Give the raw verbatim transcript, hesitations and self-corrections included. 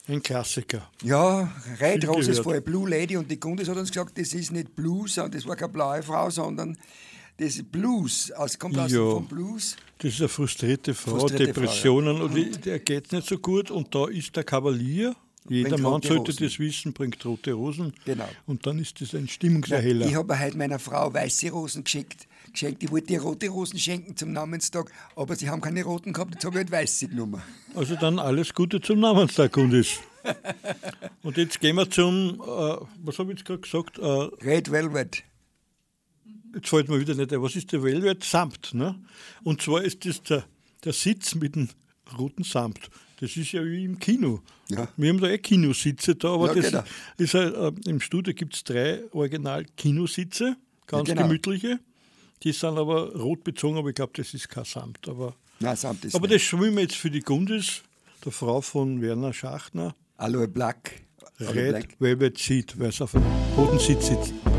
Ein Klassiker. Ja, Red Viel Roses gehört. for a Blue Lady und die Gundis hat uns gesagt, das ist nicht Blues, und das war keine blaue Frau, sondern das ist Blues, also kommt aus Ja. vom Blues. Das ist eine frustrierte Frau, Frustrierte Frau, Depressionen und die- der geht nicht so gut. Und da ist der Kavalier, jeder Bringt Mann rote sollte Rosen. das wissen, bringt rote Rosen. Genau. Und dann ist das ein Stimmungserheller. Ich habe heute meiner Frau weiße Rosen geschickt. geschenkt. Ich wollte ihr rote Rosen schenken zum Namenstag, aber sie haben keine roten gehabt, jetzt habe ich halt weiße genommen. Also dann alles Gute zum Namenstag, Gundis. Und jetzt gehen wir zum, äh, was habe ich jetzt gerade gesagt? Äh, Red Velvet. Jetzt fällt mir wieder nicht ein, was ist der Velvet? Samt. Ne? Und zwar ist das der, der Sitz mit dem roten Samt. Das ist ja wie im Kino. Ja. Wir haben da eh Kinositze da, aber Ja, das genau. ist halt, äh, im Studio gibt es drei Original-Kinositze, ganz Ja, genau. gemütliche. Die sind aber rot bezogen, aber ich glaube, das ist kein Samt. Aber, Nein, Samt ist aber nicht. das schwimmen wir jetzt für die Gundis, der Frau von Werner Schachtner. Aloe Black. Aloe Red Black. Velvet Seat, weil es auf einem roten Sitz sitzt.